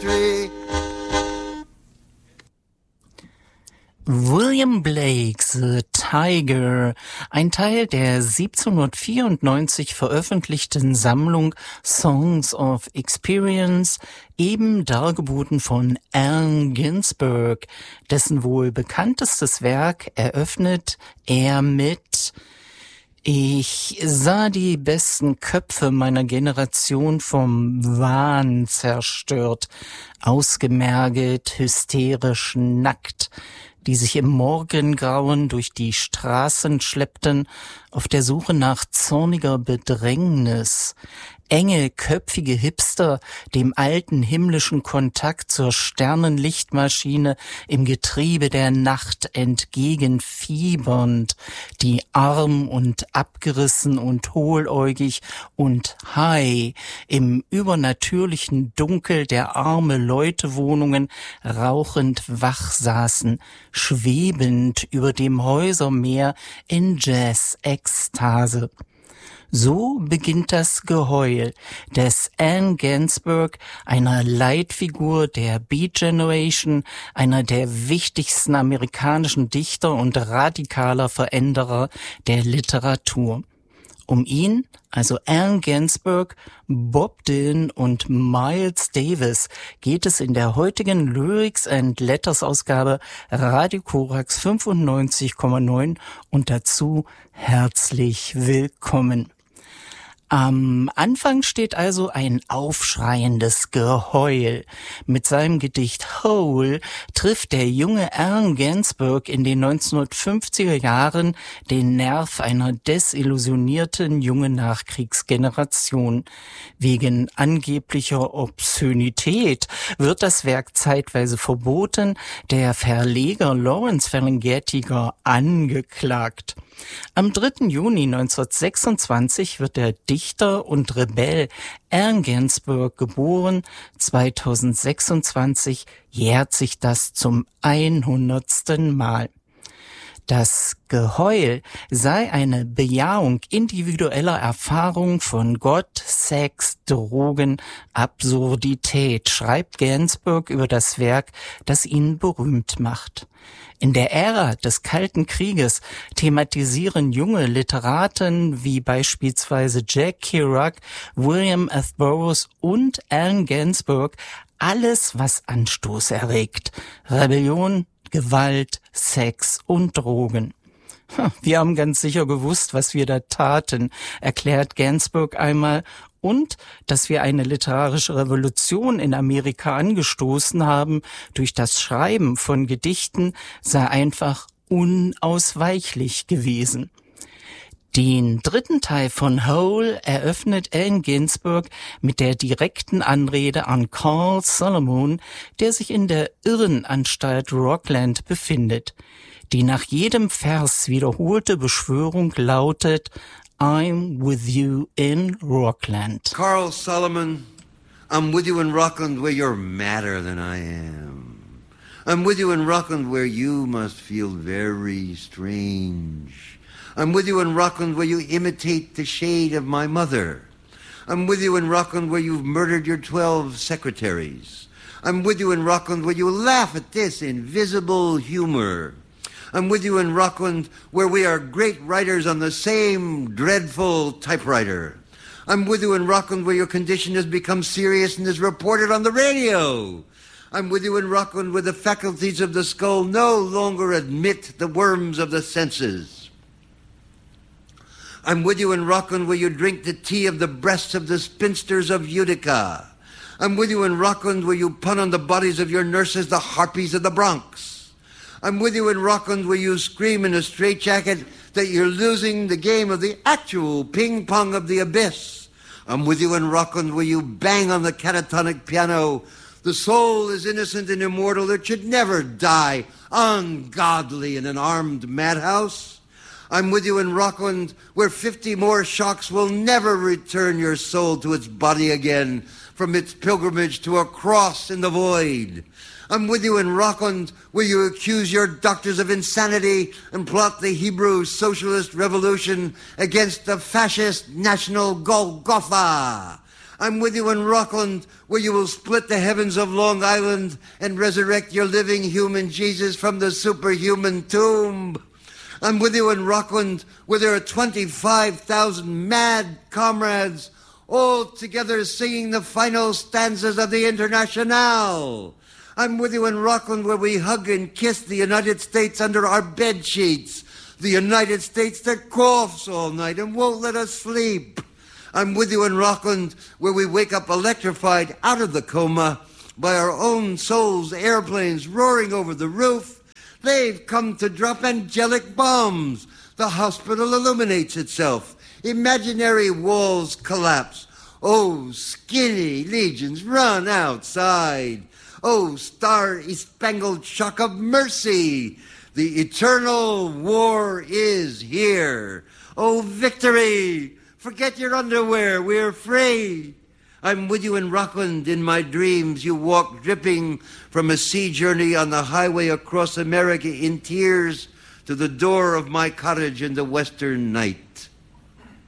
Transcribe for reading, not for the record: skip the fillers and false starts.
poetry. William Blake's The Tiger, ein Teil der 1794 veröffentlichten Sammlung Songs of Experience, eben dargeboten von Allen Ginsberg, dessen wohl bekanntestes Werk eröffnet er mit: Ich sah die besten Köpfe meiner Generation vom Wahn zerstört, ausgemergelt, hysterisch, nackt, die sich im Morgengrauen durch die Straßen schleppten, auf der Suche nach zorniger Bedrängnis. Enge, köpfige Hipster, dem alten himmlischen Kontakt zur Sternenlichtmaschine im Getriebe der Nacht entgegenfiebernd, die arm und abgerissen und hohläugig und high im übernatürlichen Dunkel der arme Leutewohnungen rauchend wach saßen, schwebend über dem Häusermeer in Jazz-Ekstase. So beginnt das Geheul des Allen Ginsberg, einer Leitfigur der Beat Generation, einer der wichtigsten amerikanischen Dichter und radikaler Veränderer der Literatur. Um ihn, also Allen Ginsberg, Bob Dylan und Miles Davis, geht es in der heutigen Lyrics and Letters Ausgabe Radio Korax 95,9 und dazu herzlich willkommen. Am Anfang steht also ein aufschreiendes Geheul. Mit seinem Gedicht Hole trifft der junge Allen Ginsberg in den 1950er Jahren den Nerv einer desillusionierten jungen Nachkriegsgeneration. Wegen angeblicher Obszönität wird das Werk zeitweise verboten, der Verleger Lawrence Ferlinghetti gar angeklagt. Am 3. Juni 1926 wird der Dichter und Rebell Allen Ginsberg geboren. 2026 jährt sich das zum 100. Mal. Das Geheul sei eine Bejahung individueller Erfahrung von Gott, Sex, Drogen, Absurdität, schreibt Ginsberg über das Werk, das ihn berühmt macht. In der Ära des Kalten Krieges thematisieren junge Literaten wie beispielsweise Jack Kerouac, William F. Burroughs und Allen Ginsberg alles, was Anstoß erregt: Rebellion, Gewalt, Sex und Drogen. Wir haben ganz sicher gewusst, was wir da taten, erklärt Ginsberg einmal, und dass wir eine literarische Revolution in Amerika angestoßen haben durch das Schreiben von Gedichten, sei einfach unausweichlich gewesen. Den dritten Teil von Hole eröffnet Allen Ginsberg mit der direkten Anrede an Carl Solomon, der sich in der Irrenanstalt Rockland befindet. Die nach jedem Vers wiederholte Beschwörung lautet: I'm with you in Rockland. Carl Solomon, I'm with you in Rockland where you're madder than I am. I'm with you in Rockland where you must feel very strange. I'm with you in Rockland where you imitate the shade of my mother. I'm with you in Rockland where you've murdered your 12 secretaries. I'm with you in Rockland where you laugh at this invisible humor. I'm with you in Rockland where we are great writers on the same dreadful typewriter. I'm with you in Rockland where your condition has become serious and is reported on the radio. I'm with you in Rockland where the faculties of the skull no longer admit the worms of the senses. I'm with you in Rockland where you drink the tea of the breasts of the spinsters of Utica. I'm with you in Rockland where you pun on the bodies of your nurses, the harpies of the Bronx. I'm with you in Rockland where you scream in a straitjacket that you're losing the game of the actual ping-pong of the abyss. I'm with you in Rockland where you bang on the catatonic piano. The soul is innocent and immortal. It should never die ungodly in an armed madhouse. I'm with you in Rockland where 50 more shocks will never return your soul to its body again from its pilgrimage to a cross in the void. I'm with you in Rockland where you accuse your doctors of insanity and plot the Hebrew socialist revolution against the fascist national Golgotha. I'm with you in Rockland, where you will split the heavens of Long Island and resurrect your living human Jesus from the superhuman tomb. I'm with you in Rockland, where there are 25,000 mad comrades all together singing the final stanzas of the Internationale. I'm with you in Rockland, where we hug and kiss the United States under our bed sheets, the United States that coughs all night and won't let us sleep. I'm with you in Rockland, where we wake up electrified out of the coma by our own souls' airplanes roaring over the roof. They've come to drop angelic bombs. The hospital illuminates itself. Imaginary walls collapse. Oh, skinny legions, run outside. Oh, star-spangled shock of mercy. The eternal war is here. Oh, victory. Forget your underwear. We're free. I'm with you in Rockland. In my dreams, you walk dripping from a sea journey on the highway across America in tears to the door of my cottage in the western night.